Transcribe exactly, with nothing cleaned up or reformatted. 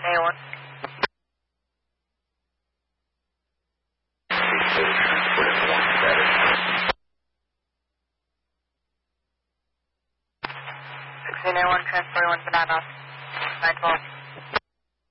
A one. sixteen A one, transport one banana, nine twelve.